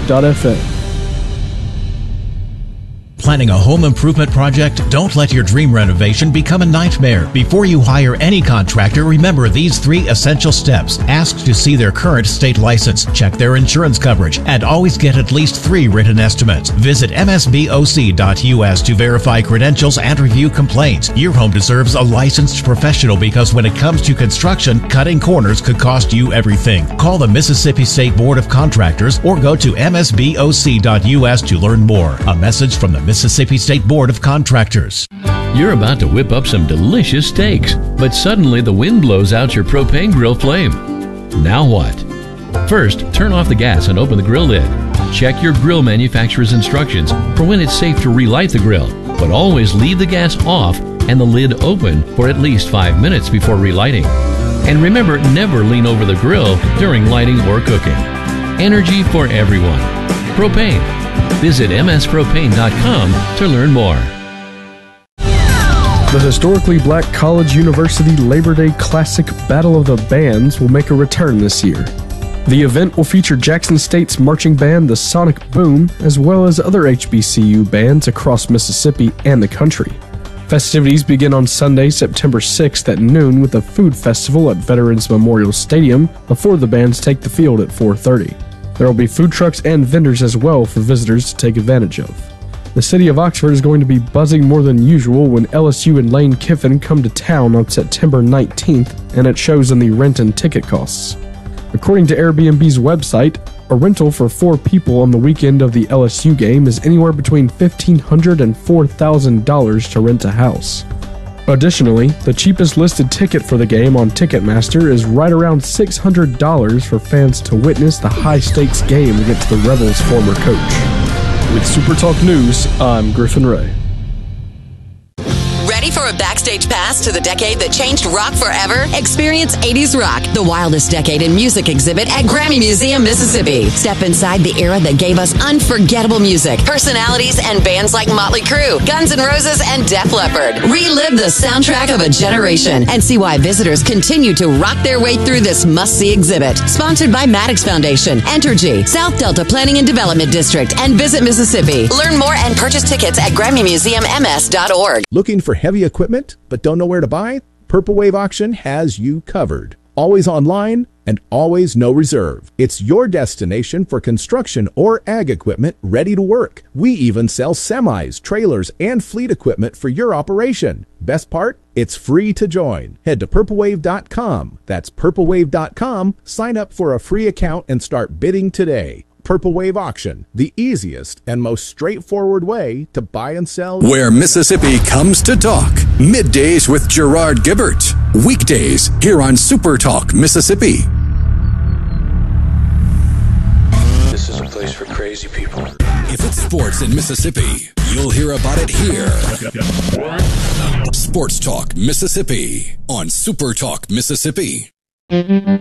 supertalk.fm. Planning a home improvement project? Don't let your dream renovation become a nightmare. Before you hire any contractor, remember these 3 essential steps. Ask to see their current state license, check their insurance coverage, and always get at least 3 written estimates. Visit msboc.us to verify credentials and review complaints. Your home deserves a licensed professional because when it comes to construction, cutting corners could cost you everything. Call the Mississippi State Board of Contractors or go to msboc.us to learn more. A message from the Mississippi State Board of Contractors. You're about to whip up some delicious steaks, but suddenly the wind blows out your propane grill flame. Now what? First, turn off the gas and open the grill lid. Check your grill manufacturer's instructions for when it's safe to relight the grill, but always leave the gas off and the lid open for at least 5 minutes before relighting. And remember, never lean over the grill during lighting or cooking. Energy for everyone. Propane. Visit mspropane.com to learn more. The historically black College University Labor Day Classic Battle of the Bands will make a return this year. The event will feature Jackson State's marching band, the Sonic Boom, as well as other HBCU bands across Mississippi and the country. Festivities begin on Sunday, September 6th at noon with a food festival at Veterans Memorial Stadium before the bands take the field at 4:30. There will be food trucks and vendors as well for visitors to take advantage of. The city of Oxford is going to be buzzing more than usual when LSU and Lane Kiffin come to town on September 19th, and it shows in the rent and ticket costs. According to Airbnb's website, a rental for 4 people on the weekend of the LSU game is anywhere between $1,500 and $4,000 to rent a house. Additionally, the cheapest listed ticket for the game on Ticketmaster is right around $600 for fans to witness the high-stakes game against the Rebels' former coach. With SuperTalk News, I'm Griffin Ray. Ready for a backstage pass to the decade that changed rock forever? Experience 80s Rock, the wildest decade in music exhibit at Grammy Museum, Mississippi. Step inside the era that gave us unforgettable music, personalities, and bands like Motley Crue, Guns N' Roses, and Def Leppard. Relive the soundtrack of a generation and see why visitors continue to rock their way through this must-see exhibit. Sponsored by Maddox Foundation, Entergy, South Delta Planning and Development District, and Visit Mississippi. Learn more and purchase tickets at GrammyMuseumMS.org. Looking for heavy equipment but don't know where to buy? Purple Wave Auction has you covered. Always online and always no reserve. It's your destination for construction or ag equipment ready to work. We even sell semis, trailers, and fleet equipment for your operation. Best part? It's free to join. Head to purplewave.com. That's purplewave.com. Sign up for a free account and start bidding today. Purple Wave Auction, the easiest and most straightforward way to buy and sell. Where Mississippi comes to talk. Middays with Gerard Gibbert. Weekdays here on Super Talk Mississippi. This is a place for crazy people. If it's sports in Mississippi, you'll hear about it here. Sports Talk Mississippi on Super Talk Mississippi.